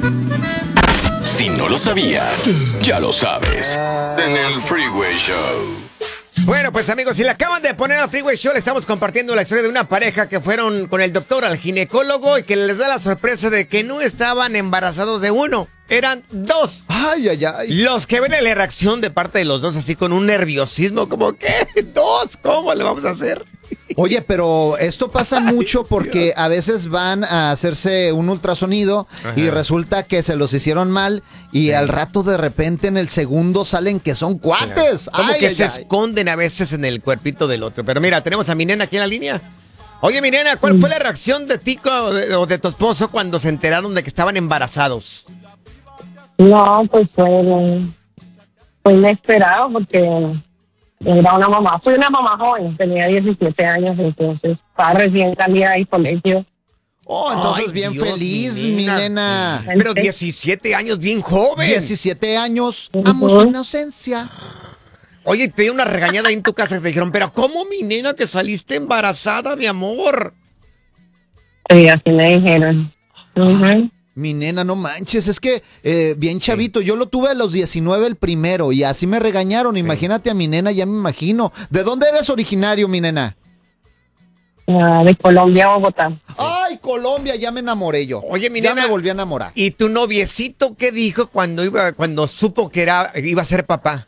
Si no lo sabías, ya lo sabes. En el Freeway Show. Bueno, pues amigos, si le acaban de poner al Freeway Show, le estamos compartiendo la historia de una pareja que fueron con el doctor al ginecólogo y que les da la sorpresa de que no estaban embarazados de uno, eran dos. Ay, ay, ay. Los que ven la reacción de parte de los dos así con un nerviosismo, como ¿qué? ¿Dos? ¿Cómo le vamos a hacer? Oye, pero esto pasa mucho porque a veces van a hacerse un ultrasonido y resulta que se los hicieron mal y al rato de repente en el segundo salen que son cuates. Como Ay, que ay, se ay. esconden a veces en el cuerpito del otro. Pero mira, tenemos a mi nena aquí en la línea. Oye, mi nena, ¿cuál fue la reacción de ti o de tu esposo cuando se enteraron de que estaban embarazados? No, pues fue inesperado porque era una mamá. Fui una mamá joven, tenía 17 años, entonces estaba recién salida del colegio. Oh, entonces Ay, bien Dios, feliz, mi nena. Pero 17 años, bien joven. 17 años, Ujú. amo su inocencia. Oye, te dio una regañada ahí en tu casa que te dijeron, pero ¿cómo, mi nena, que saliste embarazada, mi amor? Sí, así me dijeron. Ujú. Mi nena, no manches, es que bien chavito, yo lo tuve a los 19 el primero y así me regañaron, imagínate a mi nena, ya me imagino. ¿De dónde eres originario, mi nena? De Colombia a Bogotá. Ay, Colombia, ya me enamoré yo. Oye, mi ya nena, me volví a enamorar. ¿Y tu noviecito qué dijo cuando supo que iba a ser papá?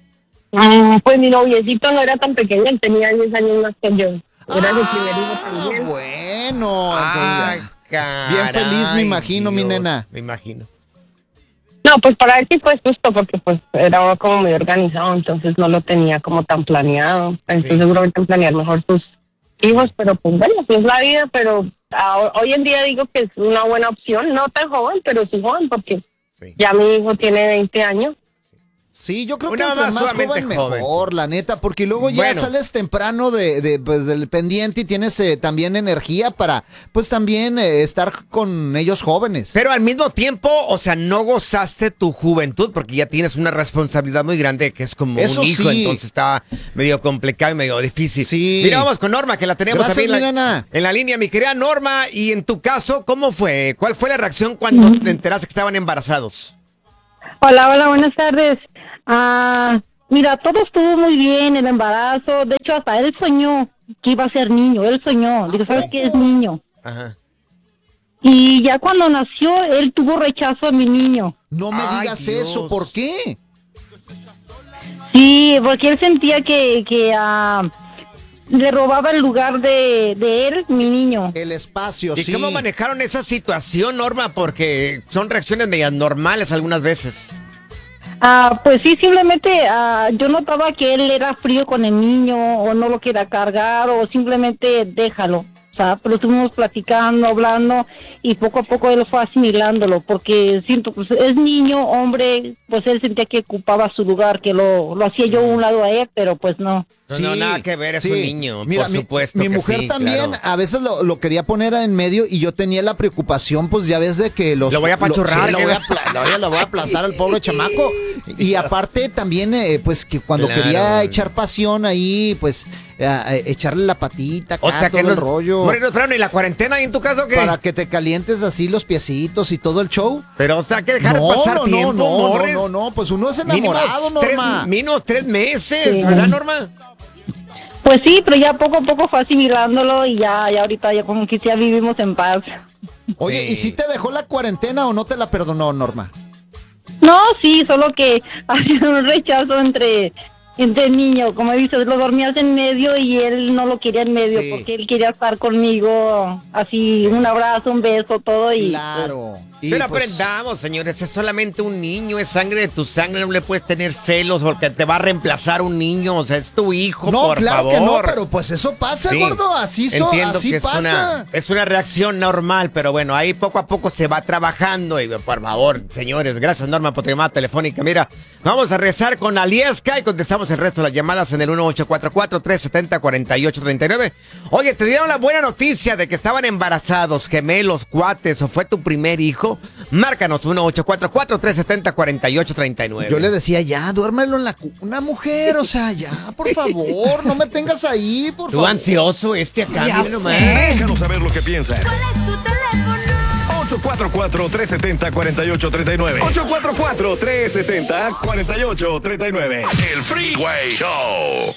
Pues mi noviecito no era tan pequeño, él tenía 10 años más que yo. Era su primer hijo también. Bueno, Ay, entonces, caray, bien feliz me imagino, mi Dios, nena. Me imagino. No, pues para él sí fue justo porque pues era como muy organizado, entonces no lo tenía como tan planeado. Entonces Sí. seguramente planear mejor sus hijos, pero pues bueno, así es la vida, pero hoy en día digo que es una buena opción, no tan joven, pero sí joven porque Sí. ya mi hijo tiene 20 años. Sí, yo creo que Una entre mamá más sumamente joven joven, mejor, sí. la neta, porque luego ya Bueno. sales temprano pues, del pendiente y tienes también energía para, pues también estar con ellos jóvenes. Pero al mismo tiempo, o sea, no gozaste tu juventud porque ya tienes una responsabilidad muy grande que es como Eso un hijo, sí. entonces está medio complicado y medio difícil. Sí. Mira, vamos con Norma, que la tenemos Gracias, también mi nena. en la línea, mi querida Norma. Y en tu caso, ¿cómo fue? ¿Cuál fue la reacción cuando te enteraste que estaban embarazados? Hola, buenas tardes. Mira, todo estuvo muy bien, el embarazo. De hecho, hasta él soñó que iba a ser niño. Él soñó. Digo, ¿sabes qué es niño? Ajá. Y ya cuando nació, él tuvo rechazo a mi niño. No me Ay, digas Dios. eso, ¿por qué? Sí, porque él sentía que le robaba el lugar de él, mi niño. El espacio, ¿Y sí. cómo manejaron esa situación, Norma? Porque son reacciones medias normales algunas veces. Pues sí, simplemente yo notaba que él era frío con el niño o no lo quería cargar o simplemente déjalo. O sea, pero estuvimos platicando, hablando y poco a poco él fue asimilándolo porque siento, pues es niño, hombre, pues él sentía que ocupaba su lugar, que lo hacía yo a un lado a él, pero pues no. No, nada que ver, es un niño, Mira, por supuesto Mi que mujer sí, también claro. a veces lo quería poner en medio y yo tenía la preocupación, pues ya ves de que los... Lo voy a apachurrar, sí, lo voy a aplastar al pobre chamaco. Y aparte también, pues que cuando Claro. quería echar pasión ahí, pues echarle la patita, acá, O sea, que todo no, el rollo. Moreno, espérame, ¿y la cuarentena ahí en tu caso qué? Para que te calientes así los piecitos y todo el show. Pero, o sea, que dejar pasar tiempo, Morris. no, pues uno es enamorado, Norma. Mínimo 3 meses, Sí. ¿verdad, Norma? Pues sí, pero ya poco a poco fue asimilándolo y ya ahorita ya como que ya vivimos en paz. Oye, Sí. ¿y si te dejó la cuarentena o no te la perdonó, Norma? No, sí, solo que había un rechazo entre niño, como dices, lo dormías en medio y él no lo quería en medio Sí. porque él quería estar conmigo, así un abrazo, un beso, todo y Claro. Y, Pero pues, aprendamos, señores, es solamente un niño, es sangre de tu sangre, no le puedes tener celos porque te va a reemplazar un niño, o sea, es tu hijo, no, por claro favor. que no, pero pues eso pasa, Sí. gordo, así Entiendo así que pasa. es una reacción normal, pero bueno, ahí poco a poco se va trabajando. Y por favor, señores, gracias Norma por tu llamada telefónica. Mira, vamos a rezar con Aliesca y contestamos el resto de las llamadas en el 1844-370-4839. Oye, ¿te dieron la buena noticia de que estaban embarazados, gemelos, cuates o fue tu primer hijo? Márcanos 1844-370-4839. Yo le decía, ya, duérmelo en la cuna, mujer, o sea, ya, por favor, no me tengas ahí, por Tú favor. ansioso acá, Ya mira nomás. sé. Déjanos saber lo que piensas. ¿Cuál es tu teléfono? 844-370-4839. 844-370-4839. El Freeway Show.